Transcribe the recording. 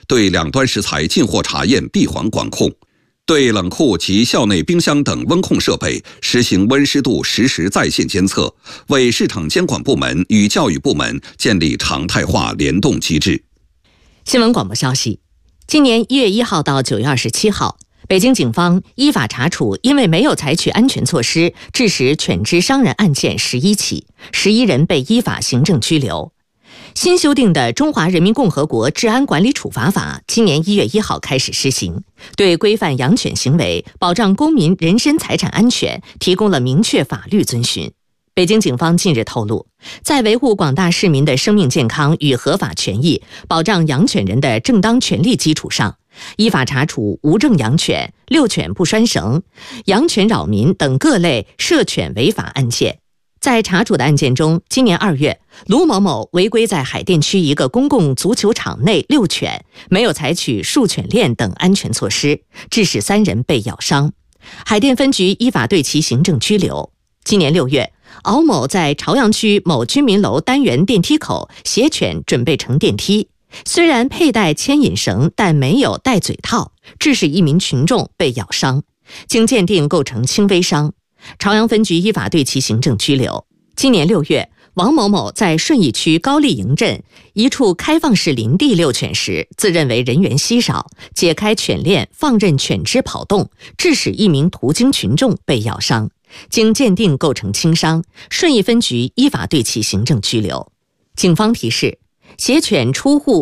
对两端食材进货查验闭环管控，对冷库及校内冰箱等温控设备实行温湿度实时在线监测，为市场监管部门与教育部门建立常态化联动机制。 新闻广播消息，今年1月1号到9月27号，北京警方依法查处因为没有采取安全措施致使犬只伤人案件11起，11人被依法行政拘留。新修订的《中华人民共和国治安管理处罚法》今年1月1号开始施行，对规范养犬行为、保障公民人身财产安全提供了明确法律遵循。北京警方近日透露，在维护广大市民的生命健康与合法权益、保障养犬人的正当权利基础上，依法查处无证养犬、遛犬不拴绳、养犬扰民等各类涉犬违法案件。在查处的案件中，今年2月，卢某某违规在海淀区一个公共足球场内遛犬，没有采取束犬链等安全措施，致使3人被咬伤。海淀分局依法对其行政拘留。今年6月，敖某在朝阳区某居民楼单元电梯口携犬准备乘电梯，虽然佩戴牵引绳，但没有戴嘴套，致使一名群众被咬伤，经鉴定构成轻微伤。朝阳分局依法对其行政拘留。今年6月，王某某在顺义区高丽营镇一处开放式林地遛犬时，自认为人员稀少，解开犬链放任犬只跑动，致使一名途经群众被咬伤，经鉴定构成轻伤，顺义分局依法对其行政拘留。警方提示，携犬出户